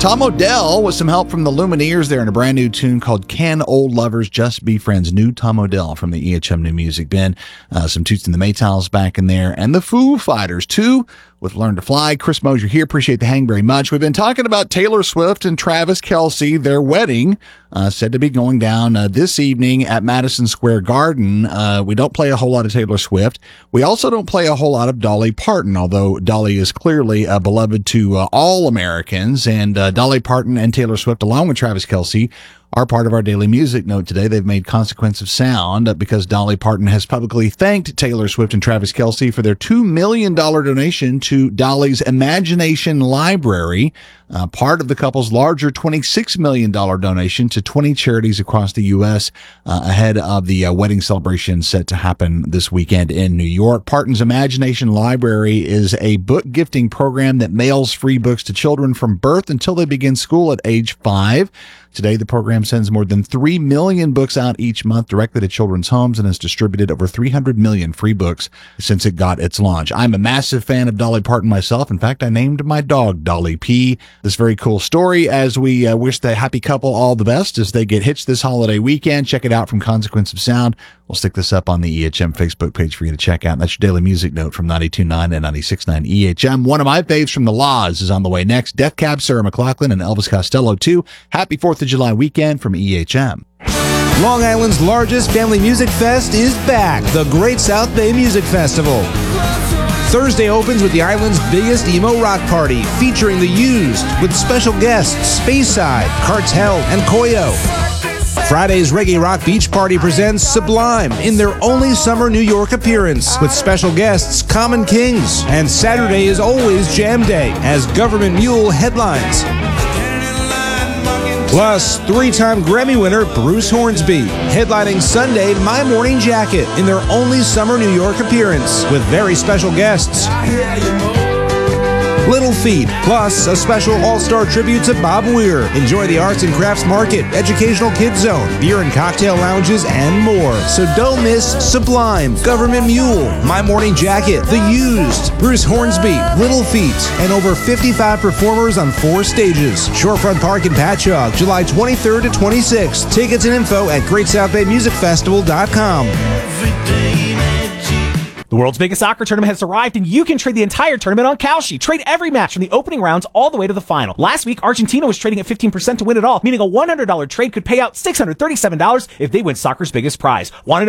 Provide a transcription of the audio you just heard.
Tom Odell with some help from the Lumineers there in a brand new tune called Can Old Lovers Just Be Friends? New Tom Odell from the EHM New Music Bin. Some Toots and the Maytals back in there. And the Foo Fighters, too, with Learn to Fly. Chris Mosier here. Appreciate the hang very much. We've been talking about Taylor Swift and Travis Kelce, their wedding, said to be going down this evening at Madison Square Garden. We don't play a whole lot of Taylor Swift. We also don't play a whole lot of Dolly Parton, although Dolly is clearly beloved to all Americans. And Dolly Parton and Taylor Swift, along with Travis Kelce, are part of our daily music note today. They've made Consequence of Sound because Dolly Parton has publicly thanked Taylor Swift and Travis Kelce for their $2 million donation to Dolly's Imagination Library, part of the couple's larger $26 million donation to 20 charities across the U.S. Ahead of the wedding celebration set to happen this weekend in New York. Parton's Imagination Library is a book gifting program that mails free books to children from birth until they begin school at age 5. Today, the program sends more than 3 million books out each month directly to children's homes and has distributed over 300 million free books since it got its launch. I'm a massive fan of Dolly Parton myself. In fact, I named my dog Dolly P. This very cool story as we wish the happy couple all the best as they get hitched this holiday weekend. Check it out from Consequence of Sound. We'll stick this up on the EHM Facebook page for you to check out. That's your daily music note from 92.9 and 96.9 EHM. One of my faves from the Laws is on the way next. Death Cab, Sarah McLachlan, and Elvis Costello, too. Happy 4th of July weekend from EHM. Long Island's largest family music fest is back, the Great South Bay Music Festival. Thursday opens with the island's biggest emo rock party, featuring The Used, with special guests Speyside, Cartel, and Koyo. Friday's Reggae Rock Beach Party presents Sublime in their only summer New York appearance, with special guests Common Kings. And Saturday is always Jam Day, as Government Mule headlines. Plus, 3-time Grammy winner Bruce Hornsby, headlining Sunday My Morning Jacket in their only summer New York appearance, with very special guests. Little Feat, plus a special all-star tribute to Bob Weir. Enjoy the arts and crafts market, educational kids zone, beer and cocktail lounges, and more. So don't miss Sublime, Government Mule, My Morning Jacket, The Used, Bruce Hornsby, Little Feat, and over 55 performers on 4 stages. Shorefront Park in Patchogue, July 23rd to 26th. Tickets and info at GreatSouthBayMusicFestival.com. The world's biggest soccer tournament has arrived, and you can trade the entire tournament on Kalshi. Trade every match from the opening rounds all the way to the final. Last week, Argentina was trading at 15% to win it all, meaning a $100 trade could pay out $637 if they win soccer's biggest prize. Want to